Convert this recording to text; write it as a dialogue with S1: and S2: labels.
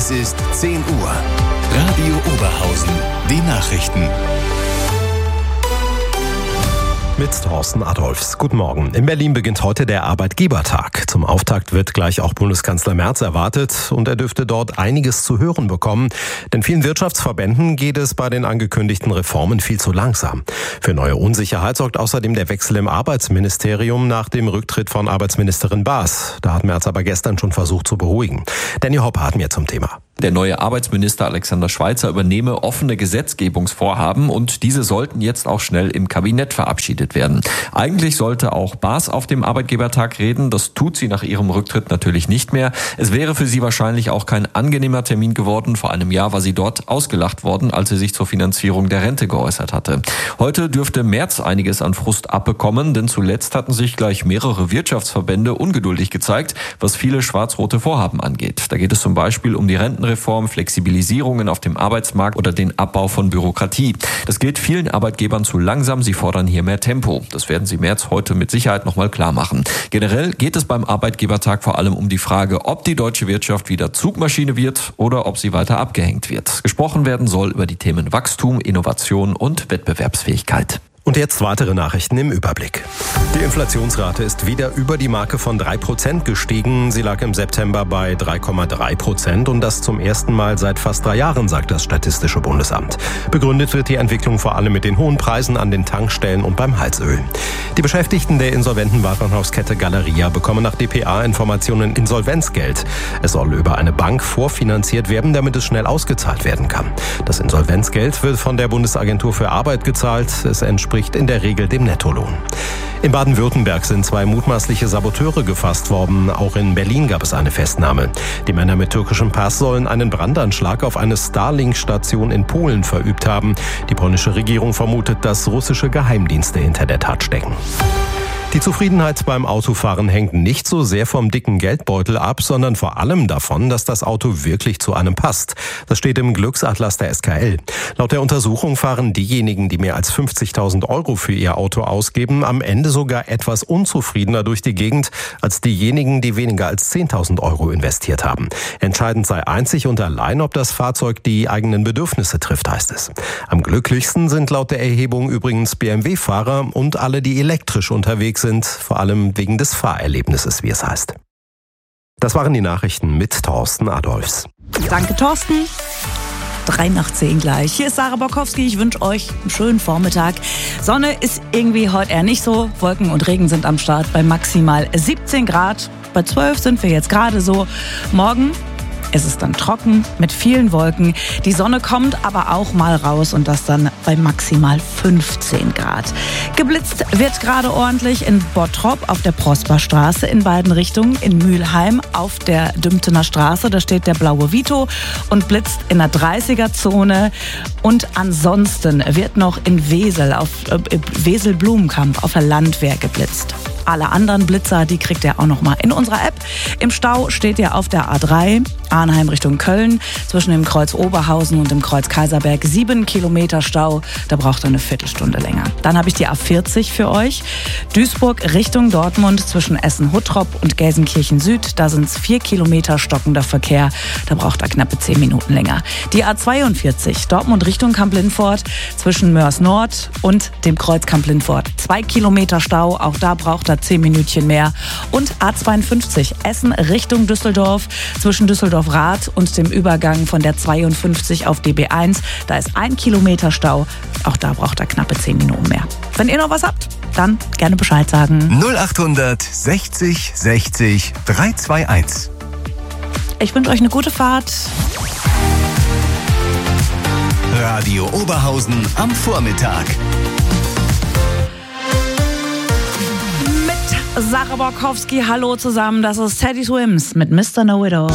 S1: Es ist 10 Uhr. Radio Oberhausen. Die Nachrichten.
S2: Mit Thorsten Adolphs. Guten Morgen. In Berlin beginnt heute der Arbeitgebertag. Zum Auftakt wird gleich auch Bundeskanzler Merz erwartet und er dürfte dort einiges zu hören bekommen. Denn vielen Wirtschaftsverbänden geht es bei den angekündigten Reformen viel zu langsam. Für neue Unsicherheit sorgt außerdem der Wechsel im Arbeitsministerium nach dem Rücktritt von Arbeitsministerin Baas. Da hat Merz aber gestern schon versucht zu beruhigen. Danny Hoppe hat mehr zum Thema.
S3: Der neue Arbeitsminister Alexander Schweitzer übernehme offene Gesetzgebungsvorhaben und diese sollten jetzt auch schnell im Kabinett verabschiedet werden. Eigentlich sollte auch Baas auf dem Arbeitgebertag reden, das tut sie nach ihrem Rücktritt natürlich nicht mehr. Es wäre für sie wahrscheinlich auch kein angenehmer Termin geworden. Vor einem Jahr war sie dort ausgelacht worden, als sie sich zur Finanzierung der Rente geäußert hatte. Heute dürfte Merz einiges an Frust abbekommen, denn zuletzt hatten sich gleich mehrere Wirtschaftsverbände ungeduldig gezeigt, was viele schwarz-rote Vorhaben angeht. Da geht es zum Beispiel um die Rentenreform, Flexibilisierungen auf dem Arbeitsmarkt oder den Abbau von Bürokratie. Das geht vielen Arbeitgebern zu langsam. Sie fordern hier mehr Tempo. Das werden sie Merz heute mit Sicherheit nochmal klar machen. Generell geht es beim Arbeitgebertag vor allem um die Frage, ob die deutsche Wirtschaft wieder Zugmaschine wird oder ob sie weiter abgehängt wird. Gesprochen werden soll über die Themen Wachstum, Innovation und Wettbewerbsfähigkeit.
S2: Und jetzt weitere Nachrichten im Überblick. Die Inflationsrate ist wieder über die Marke von 3% gestiegen. Sie lag im September bei 3,3% und das zum ersten Mal seit fast 3 Jahren, sagt das Statistische Bundesamt. Begründet wird die Entwicklung vor allem mit den hohen Preisen an den Tankstellen und beim Heizöl. Die Beschäftigten der insolventen Warenhauskette Galeria bekommen nach dpa-Informationen Insolvenzgeld. Es soll über eine Bank vorfinanziert werden, damit es schnell ausgezahlt werden kann. Das Insolvenzgeld wird von der Bundesagentur für Arbeit gezahlt. Es entspricht in der Regel dem Nettolohn. In Baden-Württemberg sind 2 mutmaßliche Saboteure gefasst worden. Auch in Berlin gab es eine Festnahme. Die Männer mit türkischem Pass sollen einen Brandanschlag auf eine Starlink-Station in Polen verübt haben. Die polnische Regierung vermutet, dass russische Geheimdienste hinter der Tat stecken. Die Zufriedenheit beim Autofahren hängt nicht so sehr vom dicken Geldbeutel ab, sondern vor allem davon, dass das Auto wirklich zu einem passt. Das steht im Glücksatlas der SKL. Laut der Untersuchung fahren diejenigen, die mehr als 50.000 Euro für ihr Auto ausgeben, am Ende sogar etwas unzufriedener durch die Gegend als diejenigen, die weniger als 10.000 Euro investiert haben. Entscheidend sei einzig und allein, ob das Fahrzeug die eigenen Bedürfnisse trifft, heißt es. Am glücklichsten sind laut der Erhebung übrigens BMW-Fahrer und alle, die elektrisch unterwegs sind, vor allem wegen des Fahrerlebnisses, wie es heißt. Das waren die Nachrichten mit Thorsten Adolphs.
S4: Danke, Thorsten. 9:03 gleich. Hier ist Sarah Borkowski. Ich wünsche euch einen schönen Vormittag. Sonne ist irgendwie heute eher nicht so. Wolken und Regen sind am Start bei maximal 17 Grad. Bei 12 sind wir jetzt gerade so. Morgen ist es dann trocken mit vielen Wolken. Die Sonne kommt aber auch mal raus und das dann bei maximal 15 Grad. Geblitzt wird gerade ordentlich in Bottrop auf der Prosperstraße in beiden Richtungen, in Mülheim auf der Dümtener Straße. Da steht der blaue Vito und blitzt in der 30er-Zone. Und ansonsten wird noch in Wesel, auf Wesel-Blumenkamp auf der Landwehr geblitzt. Alle anderen Blitzer, die kriegt ihr auch noch mal in unserer App. Im Stau steht ihr auf der A3, Arnheim Richtung Köln, zwischen dem Kreuz Oberhausen und dem Kreuz Kaiserberg 7 Kilometer Stau. Da braucht ihr eine Viertelstunde länger. Dann habe ich die A40 für euch. Duisburg Richtung Dortmund zwischen Essen-Huttrop und Gelsenkirchen Süd. Da sind es 4 Kilometer stockender Verkehr. Da braucht ihr knappe 10 Minuten länger. Die A42 Dortmund Richtung Kamp-Lindfort zwischen Mörs Nord und dem Kreuz Kamp-Lindfort. 2 Kilometer Stau. Auch da braucht ihr 10 Minütchen mehr. Und A52 Essen Richtung Düsseldorf zwischen Düsseldorf-Rath und dem Übergang von der 52 auf DB1. Da ist 1 Kilometer Stau. Auch da braucht er knappe 10 Minuten mehr. Wenn ihr noch was habt, dann gerne Bescheid sagen.
S1: 0800 60 60 321.
S4: Ich wünsche euch eine gute Fahrt.
S1: Radio Oberhausen am Vormittag.
S4: Sarah Borkowski, hallo zusammen, das ist Teddy Swims mit Mr. Know-It-All.